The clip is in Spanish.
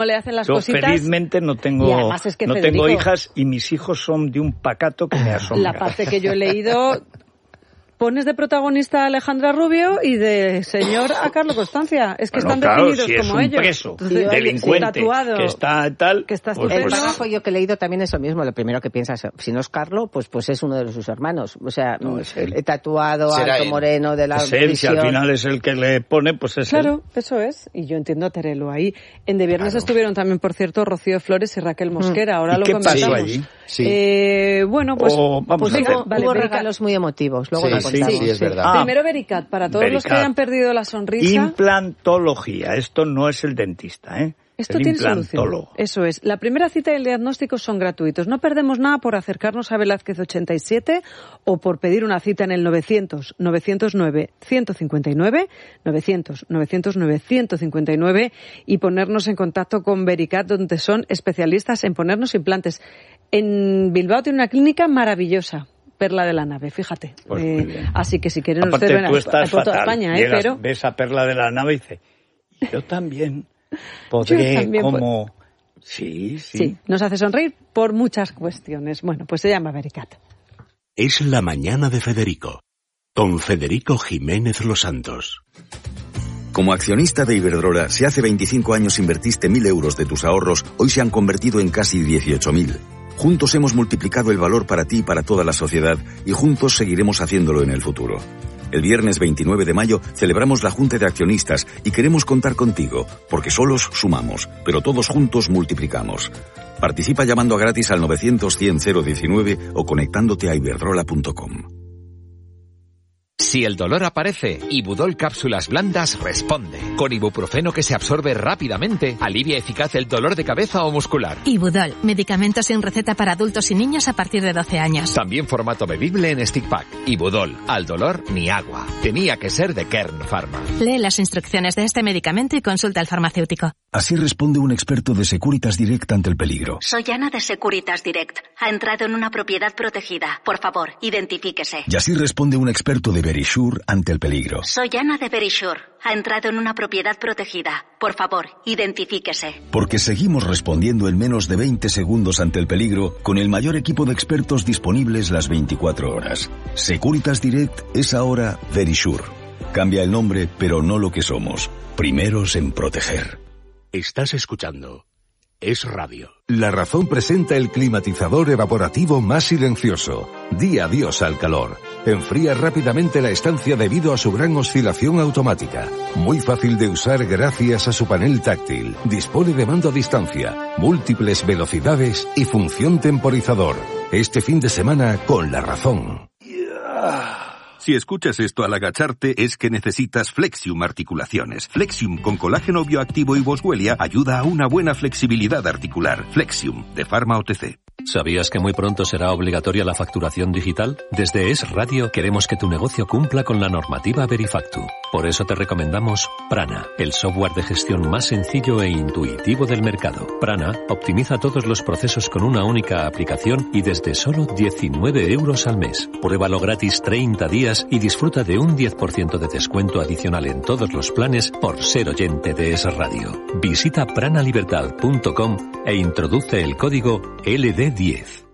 le hacen las Yo cositas. felizmente no tengo, es que no Federico, tengo hijas y mis hijos son de un pacato que me asombra. La parte que yo he leído, pones de protagonista a Alejandra Rubio y de señor a Carlos Constancia. Es que están definidos si como es un ellos. preso, Entonces, delincuente, tatuado, que está tal... que está pues, el párrafo yo que he leído también es lo mismo. Lo primero que piensas, si no es Carlo, pues es uno de sus hermanos. O sea, No, es él. Tatuado, Será alto, él. moreno, de la es él, si al prisión. final es el que le pone, pues es él. Claro, eso es. Y yo entiendo a Terelo ahí. En De Viernes estuvieron también, por cierto, Rocío Flores y Raquel Mosquera. Ahora ¿Y lo qué comentamos. pasó allí? Sí. Bueno, pues... vamos a hacer. vale, Hubo Vericat. regalos muy emotivos. Luego Sí, lo sí, contamos. sí, es verdad. Primero Vericat, para todos los que Vericat. hayan perdido la sonrisa. Implantología. Esto no es el dentista, ¿eh? Esto el tiene solución. implantólogo. Eso es. La primera cita y el diagnóstico son gratuitos. No perdemos nada por acercarnos a Velázquez 87 o por pedir una cita en el 900-909-159, 900-909-159 y ponernos en contacto con Vericat, donde son especialistas en ponernos implantes. En Bilbao tiene una clínica maravillosa. Perla de la Nave, fíjate. Pues muy bien. Así que si quieren Aparte, ustedes ven tú a estás por toda fatal. España, Llegas, pero ves a Perla de la Nave y dices, yo también podré Yo también como... Sí. sí, nos hace sonreír por muchas cuestiones. Bueno, pues se llama Vericat. Es la mañana de Federico, con Federico Jiménez Los Santos. Como accionista de Iberdrola, si hace 25 años invertiste 1.000 euros de tus ahorros, hoy se han convertido en casi 18.000. Juntos hemos multiplicado el valor para ti y para toda la sociedad, y juntos seguiremos haciéndolo en el futuro. El viernes 29 de mayo celebramos la Junta de Accionistas y queremos contar contigo, porque solos sumamos, pero todos juntos multiplicamos. Participa llamando a gratis al 900-100-019 o conectándote a iberdrola.com. Si el dolor aparece, Ibudol Cápsulas Blandas responde. Con ibuprofeno que se absorbe rápidamente, alivia eficaz el dolor de cabeza o muscular. Ibudol, medicamento sin receta para adultos y niños a partir de 12 años. También formato bebible en stick pack. Ibudol, al dolor ni agua. Tenía que ser de Kern Pharma. Lee las instrucciones de este medicamento y consulta al farmacéutico. Así responde un experto de Securitas Direct ante el peligro. Soy Ana de Securitas Direct. Ha entrado en una propiedad protegida. Por favor, identifíquese. Y así responde un experto de Verisure ante el peligro. Soy Ana de Verisure. Ha entrado en una propiedad protegida. Por favor, identifíquese. Porque seguimos respondiendo en menos de 20 segundos ante el peligro con el mayor equipo de expertos disponibles las 24 horas. Securitas Direct es ahora Verisure. Cambia el nombre, pero no lo que somos. Primeros en proteger. Estás escuchando Es Radio. La Razón presenta el climatizador evaporativo más silencioso. Di adiós al calor. Enfría rápidamente la estancia debido a su gran oscilación automática. Muy fácil de usar gracias a su panel táctil. Dispone de mando a distancia, múltiples velocidades y función temporizador. Este fin de semana con La Razón. Si escuchas esto al agacharte es que necesitas Flexium Articulaciones. Flexium con colágeno bioactivo y boswellia ayuda a una buena flexibilidad articular. Flexium, de Pharma OTC. ¿Sabías que muy pronto será obligatoria la facturación digital? Desde Es Radio queremos que tu negocio cumpla con la normativa Verifactu. Por eso te recomendamos Prana, el software de gestión más sencillo e intuitivo del mercado. Prana optimiza todos los procesos con una única aplicación y desde solo 19 euros al mes. Pruébalo gratis 30 días y disfruta de un 10% de descuento adicional en todos los planes por ser oyente de Es Radio. Visita pranalibertad.com e introduce el código LD10.